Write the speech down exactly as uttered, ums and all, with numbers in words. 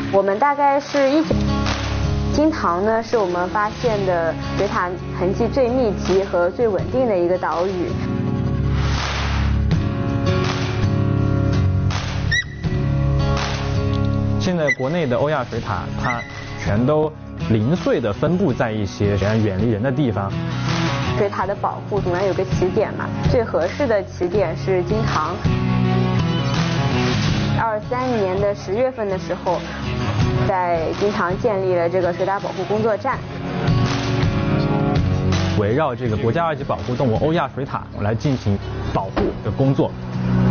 我们大概是一九。金堂呢，是我们发现的水塔痕迹最密集和最稳定的一个岛屿。 现在国内的欧亚水塔，它全都零碎的分布在一些远离人的地方。 水塔的保护总要有个起点嘛，最合适的起点是金堂。二三年的十月份的时候，在金堂建立了这个水塔保护工作站， 围绕这个国家二级保护动物欧亚水塔来进行保护的工作。